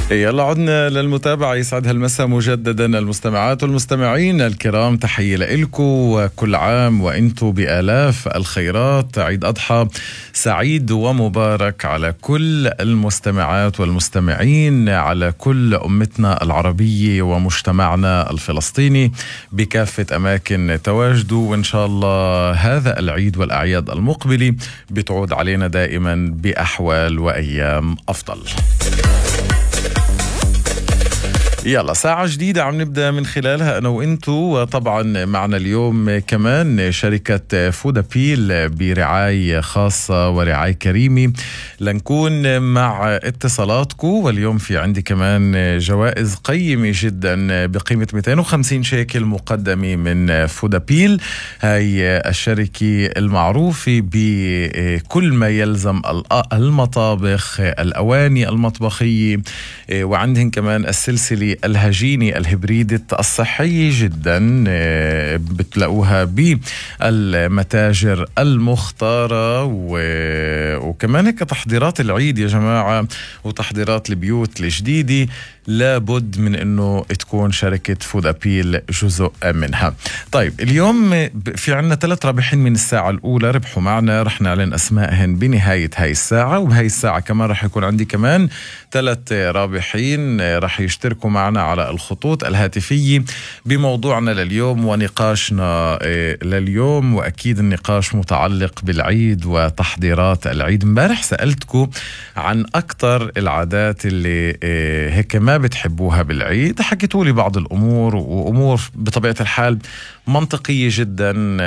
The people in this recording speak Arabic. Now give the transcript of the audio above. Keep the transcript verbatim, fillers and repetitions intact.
يلا عدنا للمتابعة. يسعد هالمساء مجددا المستمعات والمستمعين الكرام، تحية لإلكم وكل عام وإنتم بآلاف الخيرات. عيد أضحى سعيد ومبارك على كل المستمعات والمستمعين، على كل أمتنا العربية ومجتمعنا الفلسطيني بكافة أماكن تواجدوا، وإن شاء الله هذا العيد والأعياد المقبلة بتعود علينا دائما بأحوال وأيام أفضل. يلا ساعة جديدة عم نبدأ من خلالها أنا وإنتو، وطبعا معنا اليوم كمان شركة فودابيل برعاية خاصة ورعاية كريمة لنكون مع اتصالاتكم. واليوم في عندي كمان جوائز قيمة جدا بقيمة مئتين وخمسين شيكل مقدمة من فودابيل، هاي الشركة المعروفة بكل ما يلزم المطابخ، الأواني المطبخية، وعندهم كمان السلسلة الهجينة الهبريدة الصحية جدا بتلاقوها بالمتاجر المختارة. وكمان هيك تحضيرات العيد يا جماعة وتحضيرات البيوت الجديدة لابد من انه تكون شركة فودابيل جزء منها. طيب اليوم في عنا ثلاث رابحين من الساعة الأولى ربحوا معنا، رح نعلن أسمائهن بنهاية هاي الساعة. وبهاي الساعة كمان رح يكون عندي كمان ثلاث رابحين رح يشتركوا معنا على الخطوط الهاتفية بموضوعنا لليوم ونقاشنا لليوم، وأكيد النقاش متعلق بالعيد وتحضيرات العيد. امبارح سألتكم عن أكتر العادات اللي هيك ما بتحبوها بالعيد، حكيتوا لي بعض الأمور وأمور بطبيعة الحال منطقية جدا